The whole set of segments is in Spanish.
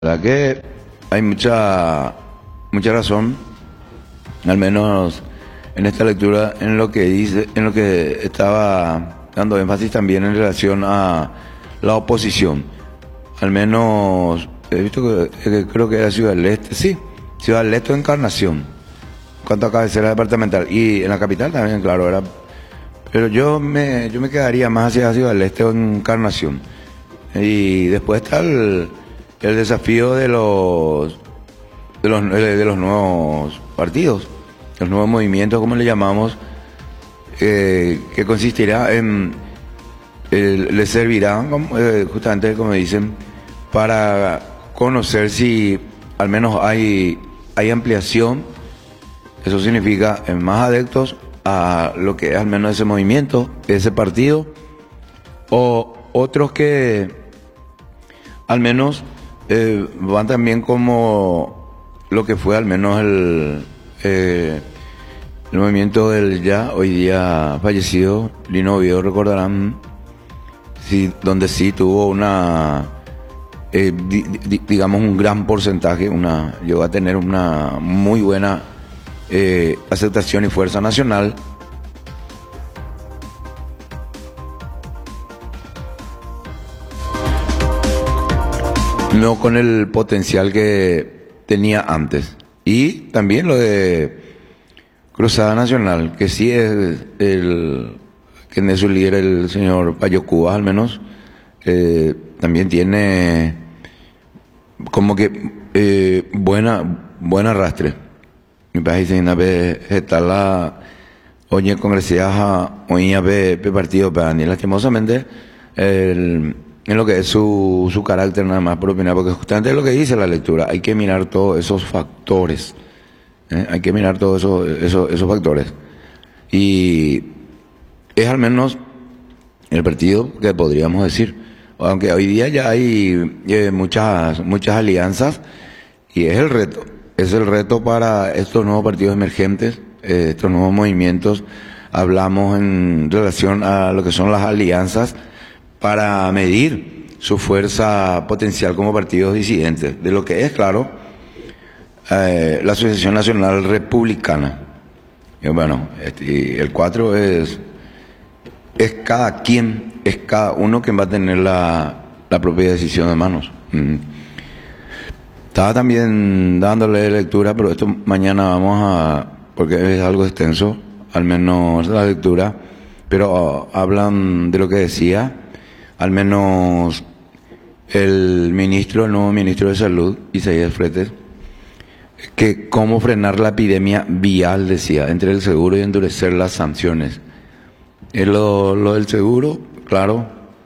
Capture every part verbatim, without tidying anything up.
La verdad que hay mucha, mucha razón, al menos en esta lectura, en lo que dice, en lo que estaba dando énfasis también en relación a la oposición. Al menos he visto que, que creo que era Ciudad del Este, sí, Ciudad del Este o Encarnación, en cuanto a cabecera departamental, y en la capital también, claro, era. Pero yo me, yo me quedaría más hacia Ciudad del Este o Encarnación. Y después está el, el desafío de los, de los de los nuevos partidos, los nuevos movimientos, como le llamamos, eh, que consistirá en, eh, les servirá, como, eh, justamente como dicen, para conocer si al menos hay, hay ampliación. Eso significa en más adeptos a lo que es al menos ese movimiento, ese partido, o otros que al menos eh, van también como lo que fue al menos el, eh, el movimiento del ya hoy día fallecido Lino Oviedo, recordarán, sí, donde sí tuvo una, eh, di, di, digamos un gran porcentaje, una llegó a tener una muy buena Eh, aceptación y fuerza nacional. No con el potencial que tenía antes. Y también lo de Cruzada Nacional, que sí es el que en su líder, el señor Payo Cubas, al menos, eh, también tiene como que eh, buena, buen arrastre. Mi país en una vez está la oye congresía oía pe partido para ni lastimosamente el, en lo que es su, su carácter nada más por opinar, porque justamente es lo que dice la lectura, hay que mirar todos esos factores, ¿eh? hay que mirar todos esos, esos, esos factores, y es al menos el partido que podríamos decir, aunque hoy día ya hay eh, muchas, muchas alianzas, y es el reto. Es el reto para estos nuevos partidos emergentes, eh, estos nuevos movimientos. Hablamos en relación a lo que son las alianzas para medir su fuerza potencial como partidos disidentes. De lo que es, claro, eh, la Asociación Nacional Republicana. Y bueno, este, el cuatro es, es cada quien, es cada uno quien va a tener la, la propia decisión en manos. Mm. Estaba también dándole lectura, pero esto mañana vamos a, porque es algo extenso, al menos la lectura, pero uh, hablan de lo que decía, al menos el ministro, el nuevo ministro de Salud, Isaías Fretes, que cómo frenar la epidemia vial, decía, entre el seguro y endurecer las sanciones. Es lo, lo del seguro, claro,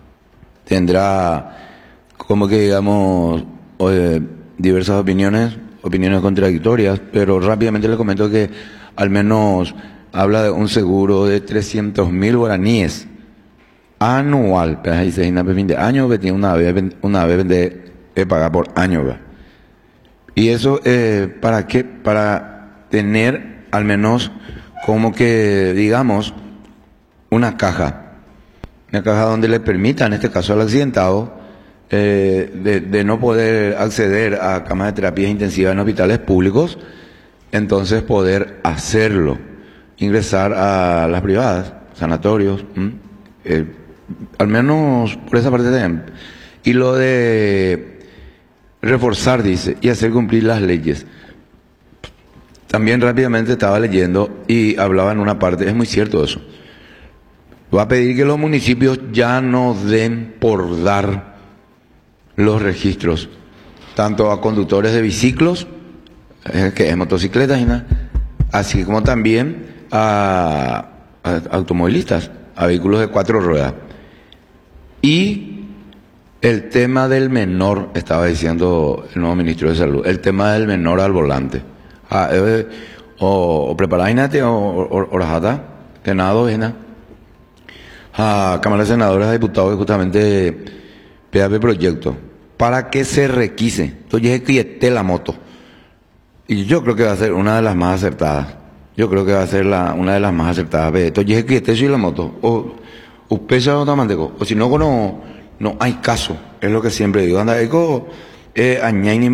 tendrá como que digamos... Eh, diversas opiniones, opiniones contradictorias, pero rápidamente le comento que al menos habla de un seguro de trescientos mil guaraníes anual, pero ahí se de año que tiene una vez, una vez de, de pagar por año, ¿verdad? Y eso, eh, ¿para qué? Para tener al menos como que, digamos, una caja, una caja donde le permita, en este caso al accidentado, Eh, de, de no poder acceder a camas de terapia intensiva en hospitales públicos, entonces poder hacerlo, ingresar a las privadas, sanatorios, eh, al menos por esa parte también. Y lo de reforzar, dice, y hacer cumplir las leyes. También rápidamente estaba leyendo y hablaba en una parte, es muy cierto eso, va a pedir que los municipios ya no den por dar los registros, tanto a conductores de biciclos, eh, que es motocicletas, y nada, así como también a, a automovilistas, a vehículos de cuatro ruedas. Y el tema del menor, estaba diciendo el nuevo ministro de Salud, el tema del menor al volante. Ah, eh, o, o preparáinate o orajata, tenado, a Cámara de Senadores, a diputados que justamente P A P proyecto, para que se requise. Entonces es que esté la moto. Y yo creo que va a ser una de las más acertadas. Yo creo que va a ser la, una de las más acertadas. Entonces es que esté la moto. O, o pesa o tamanteco. O si no, no, no hay caso. Es lo que siempre digo. Anda, eco, Eh, Añaini